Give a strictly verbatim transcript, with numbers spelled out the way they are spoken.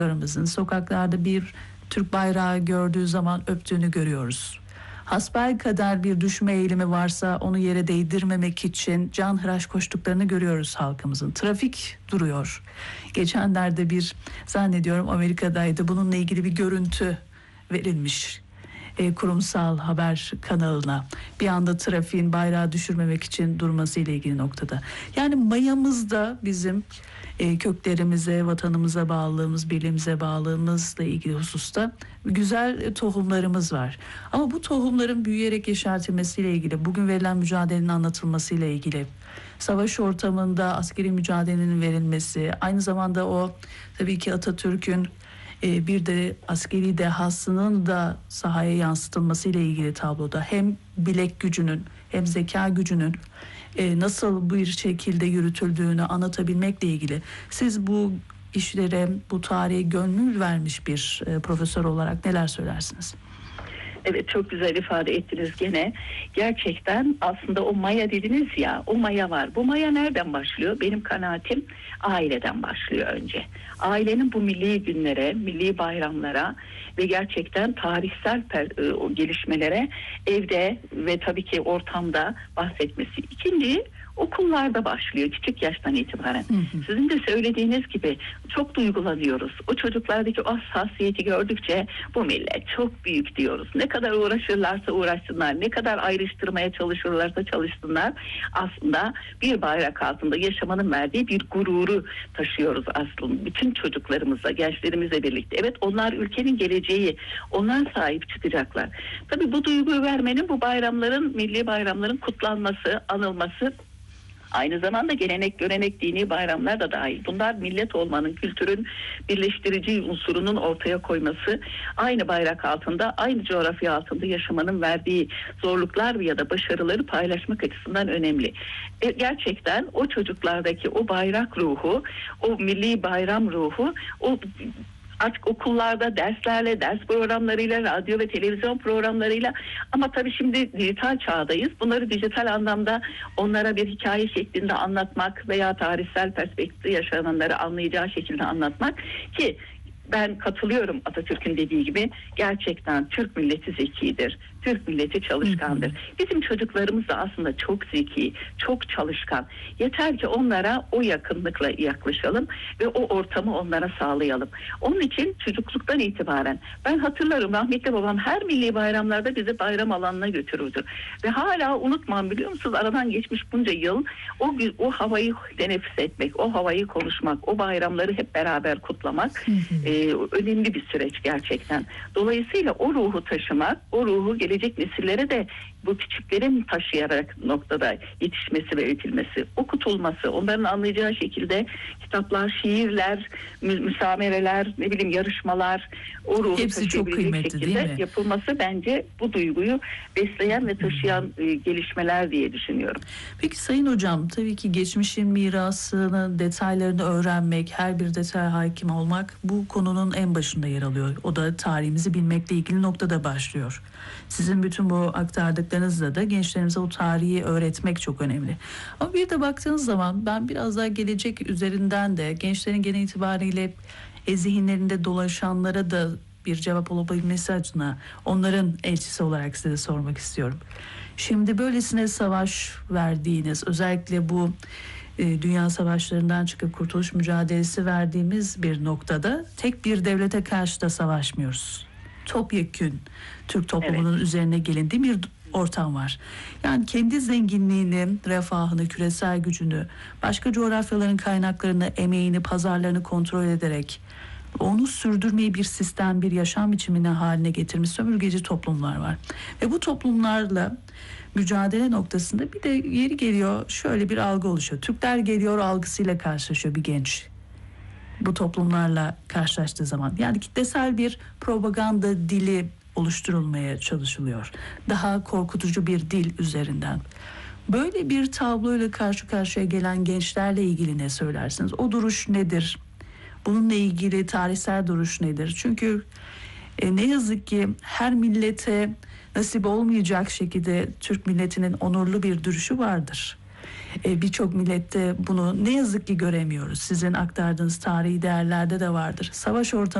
sokaklarda bir Türk bayrağı gördüğü zaman öptüğünü görüyoruz. Hasbelkader bir düşme eğilimi varsa onu yere değdirmemek için canhıraş koştuklarını görüyoruz halkımızın. Trafik duruyor. Geçenlerde bir, zannediyorum Amerika'daydı, bununla ilgili bir görüntü verilmiş e, kurumsal haber kanalına. Bir anda trafiğin bayrağı düşürmemek için durması ile ilgili noktada. Yani mayamızda bizim e, köklerimize, vatanımıza bağlılığımız, birliğimize bağlılığımızla ilgili hususta güzel e, tohumlarımız var. Ama bu tohumların büyüyerek yeşertilmesiyle ilgili, bugün verilen mücadelenin anlatılmasıyla ilgili, savaş ortamında askeri mücadelenin verilmesi, aynı zamanda o tabii ki Atatürk'ün e, bir de askeri dehasının da sahaya yansıtılmasıyla ilgili tabloda hem bilek gücünün hem zeka gücünün e, nasıl bir şekilde yürütüldüğünü anlatabilmekle ilgili, siz bu işlere, bu tarihe gönül vermiş bir e, profesör olarak neler söylersiniz? Evet, çok güzel ifade ettiniz gene. Gerçekten aslında o maya dediniz ya, o maya var. Bu maya nereden başlıyor? Benim kanaatim aileden başlıyor önce. Ailenin bu milli günlere, milli bayramlara ve gerçekten tarihsel per, o gelişmelere evde ve tabii ki ortamda bahsetmesi. İkinci, okullarda başlıyor küçük yaştan itibaren. Hı hı. Sizin de söylediğiniz gibi çok duygulanıyoruz. O çocuklardaki o hassasiyeti gördükçe bu millet çok büyük diyoruz. Ne kadar uğraşırlarsa uğraşsınlar, ne kadar ayrıştırmaya çalışırlarsa çalışsınlar, aslında bir bayrak altında yaşamanın verdiği bir gururu taşıyoruz aslında. Bütün çocuklarımızla, gençlerimizle birlikte. Evet, onlar ülkenin geleceği, onlar sahip çıkacaklar. Tabii bu duyguyu vermenin, bu bayramların, milli bayramların kutlanması, anılması, aynı zamanda gelenek, görenek, dini bayramlar da dahil. Bunlar millet olmanın, kültürün birleştirici unsurunun ortaya koyması, aynı bayrak altında, aynı coğrafya altında yaşamanın verdiği zorluklar ya da başarıları paylaşmak açısından önemli. E, gerçekten o çocuklardaki o bayrak ruhu, o milli bayram ruhu, o artık okullarda derslerle, ders programlarıyla, radyo ve televizyon programlarıyla, ama tabii şimdi dijital çağdayız. Bunları dijital anlamda onlara bir hikaye şeklinde anlatmak veya tarihsel perspektifte yaşananları anlayacağı şekilde anlatmak, ki ben katılıyorum Atatürk'ün dediği gibi, gerçekten Türk milleti zekidir. Türk milleti çalışkandır. Bizim çocuklarımız da aslında çok zeki, çok çalışkan. Yeter ki onlara o yakınlıkla yaklaşalım ve o ortamı onlara sağlayalım. Onun için çocukluktan itibaren, ben hatırlarım, rahmetli babam her milli bayramlarda bizi bayram alanına götürürdü. Ve hala unutmam, biliyor musunuz, aradan geçmiş bunca yıl o, o havayı teneffüs etmek, o havayı konuşmak, o bayramları hep beraber kutlamak e, önemli bir süreç gerçekten. Dolayısıyla o ruhu taşımak, o ruhu gelecek nesillere de bu küçüklerin taşıyarak noktada yetişmesi ve eğitilmesi, okutulması, onların anlayacağı şekilde kitaplar, şiirler, mü- müsamereler, ne bileyim yarışmalar, o ruhu hepsi çok kıymetli, şekilde yapılması bence bu duyguyu besleyen ve taşıyan e, gelişmeler diye düşünüyorum. Peki Sayın Hocam, tabii ki geçmişin mirasını, detaylarını öğrenmek, her bir detaya hakim olmak bu konunun en başında yer alıyor. O da tarihimizi bilmekle ilgili noktada başlıyor. Sizin bütün bu aktardıklarınızla da gençlerimize o tarihi öğretmek çok önemli. Ama bir de baktığınız zaman ben biraz daha gelecek üzerinden de gençlerin genel itibariyle e, zihinlerinde dolaşanlara da bir cevap olabilmesi adına onların elçisi olarak size sormak istiyorum. Şimdi böylesine savaş verdiğiniz, özellikle bu e, dünya savaşlarından çıkıp kurtuluş mücadelesi verdiğimiz bir noktada tek bir devlete karşı da savaşmıyoruz. Topyekün Türk toplumunun evet. üzerine gelindiği bir ortam var. Yani kendi zenginliğini, refahını, küresel gücünü, başka coğrafyaların kaynaklarını, emeğini, pazarlarını kontrol ederek onu sürdürmeyi bir sistem, bir yaşam biçimine haline getirmiş sömürgeci toplumlar var. Ve bu toplumlarla mücadele noktasında bir de yeri geliyor şöyle bir algı oluşuyor. Türkler geliyor algısıyla karşılaşıyor bir genç. Bu toplumlarla karşılaştığı zaman. Yani kitlesel bir propaganda dili oluşturulmaya çalışılıyor. Daha korkutucu bir dil üzerinden. Böyle bir tabloyla karşı karşıya gelen gençlerle ilgili ne söylersiniz? O duruş nedir? Bununla ilgili tarihsel duruş nedir? Çünkü e, ne yazık ki her millete nasip olmayacak şekilde Türk milletinin onurlu bir duruşu vardır. E, Birçok millette bunu ne yazık ki göremiyoruz. Sizin aktardığınız tarihi değerlerde de vardır. Savaş ortamı